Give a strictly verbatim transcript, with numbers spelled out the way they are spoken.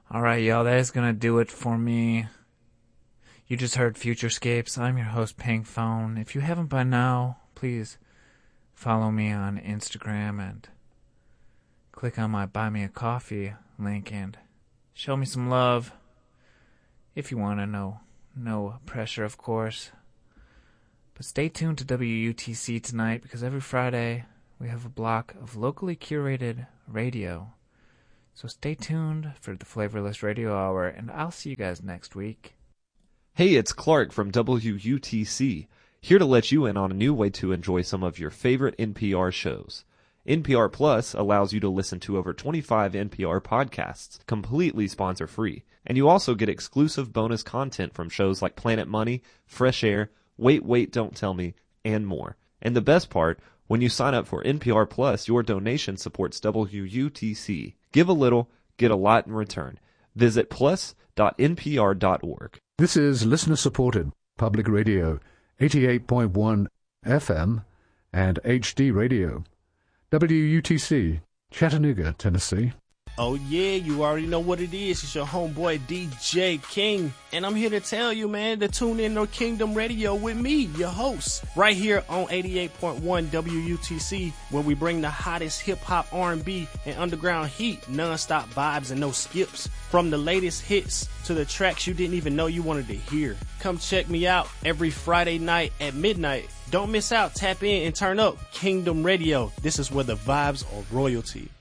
Alright, y'all, that is going to do it for me. You just heard Futurescapes. I'm your host, Pink Phone. If you haven't by now, please follow me on Instagram and click on my Buy Me a Coffee link and show me some love. If you want to know. No pressure, of course. But stay tuned to W U T C tonight, because every Friday we have a block of locally curated radio. So stay tuned for the Flavorless Radio Hour, and I'll see you guys next week. Hey, it's Clark from W U T C, here to let you in on a new way to enjoy some of your favorite N P R shows. N P R Plus allows you to listen to over twenty-five N P R podcasts, completely sponsor-free. And you also get exclusive bonus content from shows like Planet Money, Fresh Air, Wait, Wait, Don't Tell Me, and more. And the best part, when you sign up for N P R Plus, your donation supports W U T C. Give a little, get a lot in return. Visit plus dot n p r dot org. This is listener-supported public radio, eighty-eight point one F M and H D radio. W U T C, Chattanooga, Tennessee. Oh yeah, you already know what it is. It's your homeboy D J King. And I'm here to tell you, man, to tune in to Kingdom Radio with me, your host, right here on eighty-eight point one W U T C, where we bring the hottest hip-hop, R and B, and underground heat, non-stop vibes and no skips. From the latest hits to the tracks you didn't even know you wanted to hear. Come check me out every Friday night at midnight. Don't miss out. Tap in and turn up. Kingdom Radio. This is where the vibes are royalty.